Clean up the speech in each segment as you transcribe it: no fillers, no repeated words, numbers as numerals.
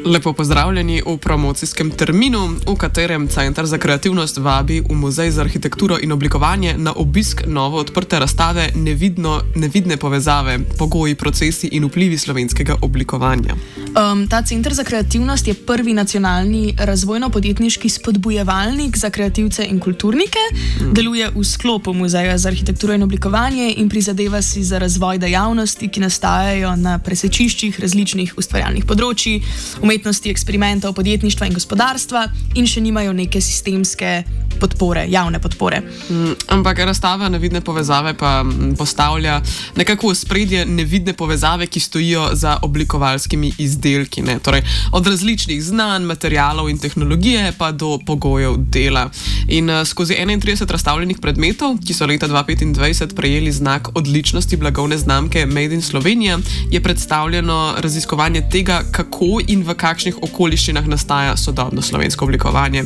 Lepo pozdravljeni v promocijskem terminu, v katerem Center za kreativnost vabi v Muzej za arhitekturo in oblikovanje na obisk novo odprte razstave Nevidne povezave, pogoji, procesi in vplivi slovenskega oblikovanja. Ta Center za kreativnost je prvi nacionalni razvojno-podjetniški spodbujevalnik za kreativce in kulturnike. Deluje v sklopu Muzeja za arhitekturo in oblikovanje in prizadeva si za razvoj dejavnosti, ki nastajajo na presečiščih različnih ustvarjalnih področij, umetnosti, eksperimentov, podjetništva in gospodarstva in še nimajo neke sistemske podpore, javne podpore. Ampak razstava Nevidne povezave pa postavlja nekako v spredje nevidne povezave, ki stojijo za oblikovalskimi izdelki. Torej, od različnih znanj, materialov in tehnologije pa do pogojev dela. In skozi 31 razstavljenih predmetov, ki so leta 2025 prejeli znak odličnosti blagovne znamke Made in Slovenija, je predstavljeno raziskovanje tega, kako in v kakšnih okoliščinah nastaja sodobno slovensko oblikovanje.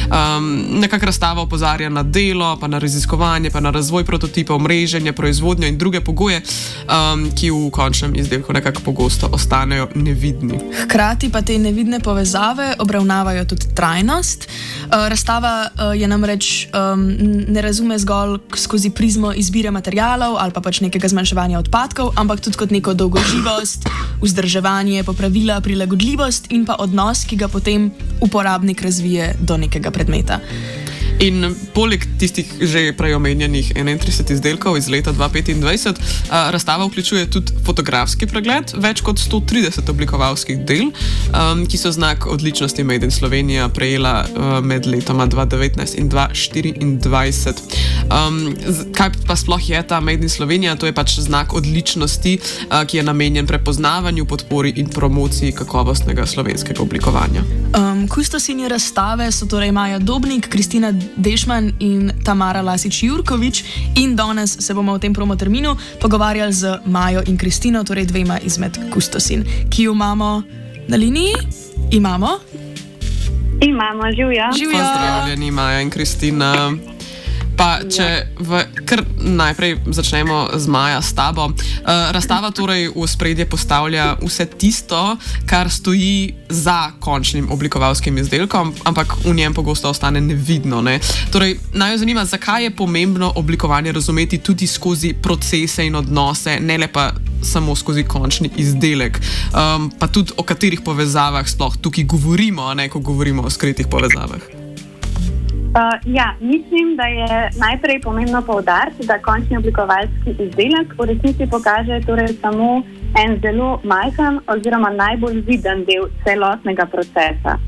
Nekako razstava opozarja na delo, pa na raziskovanje, pa na razvoj prototipov, mreženje, proizvodnjo in druge pogoje, ki v končnem izdelku nekako pogosto ostanejo nevidni. Hkrati pa te nevidne povezave obravnavajo tudi trajnost. Razstava je namreč ne razume zgolj skozi prizmo izbire materialov ali pa pač nekega zmanjševanja odpadkov, ampak tudi kot neko dolgoživost, vzdrževanje, popravila, prilagodljivost in pa odnos, ki ga potem uporabnik razvije do nekega predmeta. In poleg tistih že prej omenjenih 31 izdelkov iz leta 2025, razstava vključuje tudi fotografski pregled več kot 130 oblikovalskih del, ki so znak odličnosti Made in Slovenija prejela med letoma 2019 in 2024. Kaj pa sploh je ta Made in Slovenija? To je pač znak odličnosti, ki je namenjen prepoznavanju, podpori in promociji kakovostnega slovenskega oblikovanja. Kustosinje razstave so torej Maja Dobnik, Kristina Dešman in Tamara Lasič-Jurkovič in danes se bomo v tem promoterminu pogovarjali z Majo in Kristino, torej dvema izmed kustosin, ki jo imamo na liniji. Imamo, živjo. Pozdravljeni, Maja in Kristina. Pa če kar najprej začnemo z Maja, s tabo. Razstava torej v ospredje postavlja vse tisto, kar stoji za končnim oblikovalskim izdelkom, ampak v njem pogosto ostane nevidno. Torej, naj jo zanima, zakaj je pomembno oblikovanje razumeti tudi skozi procese in odnose, ne le pa samo skozi končni izdelek. Pa tudi o katerih povezavah sploh tukaj govorimo, ko govorimo o skritih povezavah. Mislim, da je najprej pomembno poudariti, da končni oblikovalski izdelek v resnici pokaže torej samo en zelo majhen oziroma najbolj viden del celotnega procesa.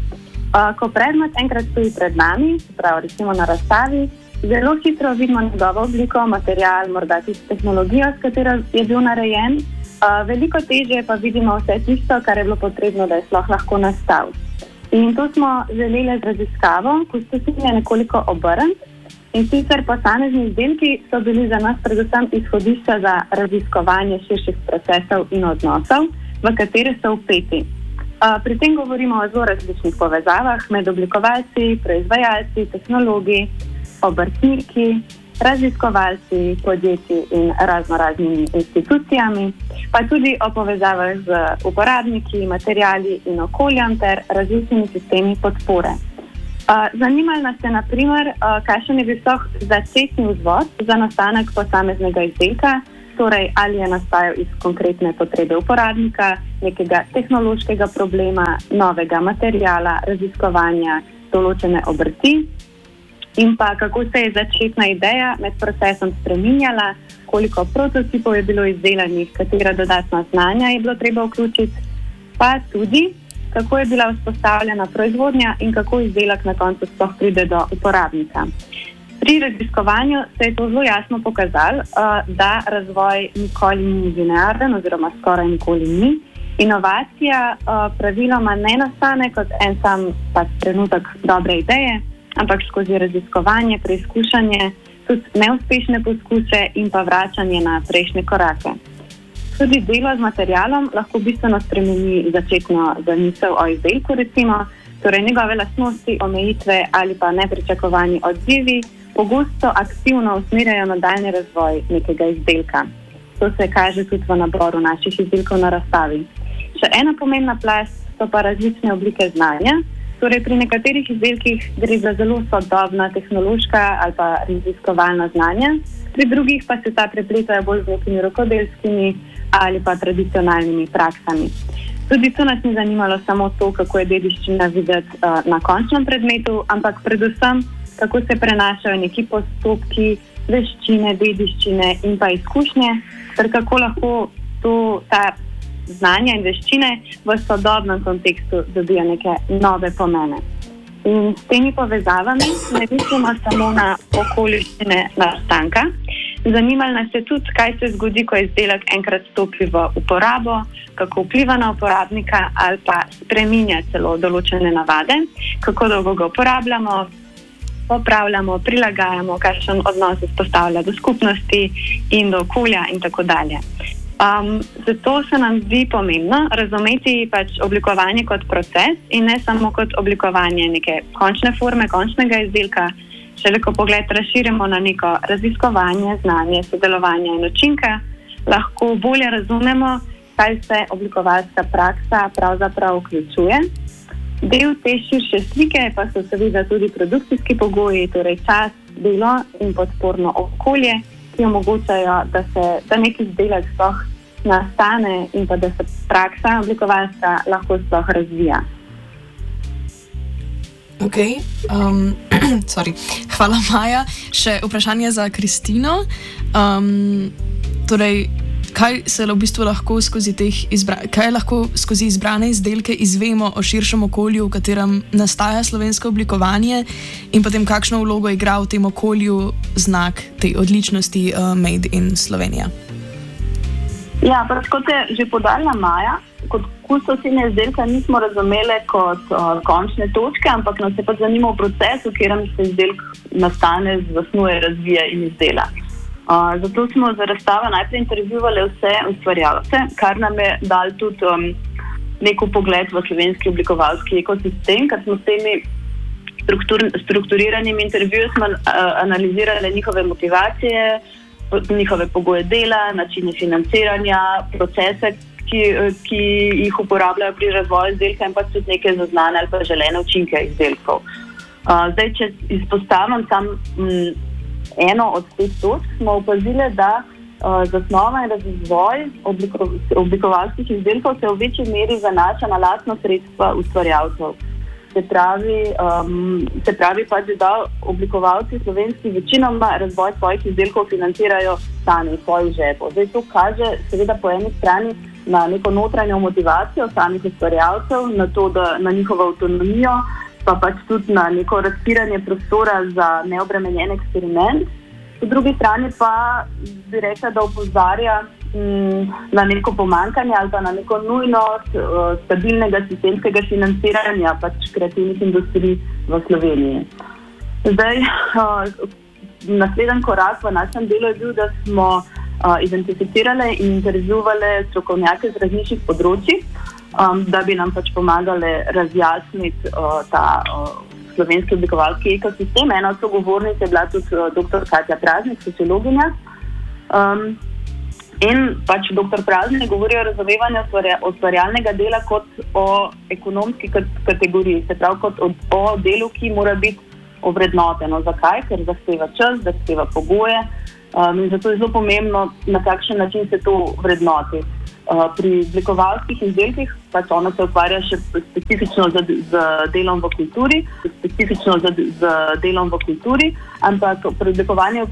Ko predmet enkrat stoji pred nami, pravi recimo na razstavi, zelo hitro vidimo njegovo obliko, material, morda tudi tehnologijo, s katero je bil narejen. Veliko težje pa vidimo vse tisto, kar je bilo potrebno, da je sploh lahko nastal. In to smo želeli z raziskavo, kustosinje nekoliko obrniti. In sicer posamezni izdelki so bili za nas predvsem izhodišča za raziskovanje širših procesov in odnosov, v katere so vpeti. Pri tem govorimo o zelo različnih povezavah med oblikovalci, proizvajalci, tehnologi, obrtniki, raziskovalci, podjetji in raznoraznimi institucijami, pa tudi o povezavah z uporabniki, materiali in okoljem ter različnimi sistemi podpore. Zanimalo nas je, na primer, kakšen je bil začetni vzvod za nastanek posameznega izdelka, torej ali je nastajal iz konkretne potrebe uporabnika, nekega tehnološkega problema, novega materiala, raziskovanja določene obrti, in pa kako se je začetna ideja med procesom spreminjala, koliko prototipov je bilo izdelanih, katera dodatna znanja je bilo treba vključiti, pa tudi, kako je bila vzpostavljena proizvodnja in kako izdelek na koncu sploh pride do uporabnika. Pri raziskovanju se je to zelo jasno pokazalo, da razvoj nikoli ni linearen oziroma skoraj nikoli ni. Inovacija praviloma ne nastane kot en sam trenutek dobre ideje, ampak skozi raziskovanje, preizkušanje, tudi neuspešne poskuse in pa vračanje na prejšnje korake. Tudi delo z materialom lahko bistveno spremeni začetno zamisel o izdelku, recimo, torej njegove lastnosti, omejitve ali pa nepričakovani odzivi pogosto aktivno usmerjajo nadaljnji razvoj nekega izdelka. To se kaže tudi v naboru naših izdelkov na razstavi. Še ena pomembna plast so pa različne oblike znanja. Torej, pri nekaterih izdelkih gre za zelo sodobna tehnološka ali pa raziskovalna znanja, pri drugih pa se ta prepletajo bolj z nekimi rokodelskimi ali pa tradicionalnimi praksami. Tudi tu nas ni zanimalo samo to, kako je dediščina videti na končnem predmetu, ampak predvsem, kako se prenašajo neki postopki, veščine, dediščine in pa izkušnje, ter kako lahko ta znanja in veščine v sodobnem kontekstu dobijo neke nove pomene. In s temi povezavami ne mislimo samo na okoliščine nastanka. Zanimalo nas je tudi, kaj se zgodi, ko izdelek enkrat stopi v uporabo, kako vpliva na uporabnika ali pa spreminja celo določene navade, kako dolgo ga uporabljamo, popravljamo, prilagajamo, kakšen odnos vzpostavlja do skupnosti in do okolja in tako dalje. Zato se nam zdi pomembno razumeti oblikovanje kot proces in ne samo kot oblikovanje neke končne forme, končnega izdelka. Šele ko pogled razširimo na neko raziskovanje, znanje, sodelovanje in učinke, lahko bolje razumemo, kaj se oblikovalska praksa pravzaprav vključuje. Del te širše slike pa so seveda tudi produkcijski pogoji, torej čas, delo in podporno okolje, ki omogočajo, da neki izdelek sploh nastane in pa da se praksa oblikovalska lahko sploh razvija. Hvala, Maja. Še vprašanje za Kristino. Kaj se v bistvu lahko skozi izbrane izdelke izvemo o širšem okolju, v katerem nastaja slovensko oblikovanje, in potem kakšno vlogo igra v tem okolju znak te odličnosti Made in Slovenija? Ja, kot je že podarila Maja, kot kustosine izdelka nismo razumeli kot končne točke, ampak nas je pa zanimal proces, v katerem se izdelek nastane, zasnuje, razvija in izdela. Zato smo za razstavo najprej intervjuvali vse ustvarjalce, kar nam je dal tudi neko pogled v slovenski oblikovalski ekosistem, ker smo s temi strukturiranimi intervjuji analizirali njihove motivacije, njihove pogoje dela, načine financiranja, procese, ki jih uporabljajo pri razvoju izdelka in pa tudi neke zaznane ali pa želene učinke izdelkov. Zdaj, če izpostavim sam eno od teh točk, smo opazili, da zasnova in razvoj oblikovalskih izdelkov se v večji meri zanaša na lastna sredstva ustvarjalcev. Se pravi pač, da oblikovalci slovenski večinoma razvoj svojih izdelkov financirajo sami iz svojih žepov. Zdaj to kaže seveda po eni strani na neko notranjo motivacijo samih ustvarjalcev, na to, da na njihovo avtonomijo, pa pač tudi na neko razpiranje prostora za neobremenjen eksperiment. Po drugi strani pa bi rekla, da opozarja na neko pomanjkanje ali pa na neko nujnost stabilnega sistemskega financiranja pač kreativnih industrij v Sloveniji. Zdaj, naslednji korak v našem delu je bil, da smo identificirali in intervjuvali strokovnjake z različnih področij, da bi nam pač pomagali razjasniti ta slovenski oblikovalski ekosistem. Ena od sogovornic je bila tudi dr. Katja Praznik, sociologinja. In pač dr. Praznik govori o razumevanju ustvarjalnega dela kot o ekonomski kategoriji, se pravi kot o delu, ki mora biti ovrednoteno. Zakaj? Ker zahteva čas, zahteva pogoje in zato je zelo pomembno, na kakšen način se to vrednoti. Pri oblikovalskih izdelkih pač ona se ukvarja še specifično z delom v kulturi, ampak pri oblikovanju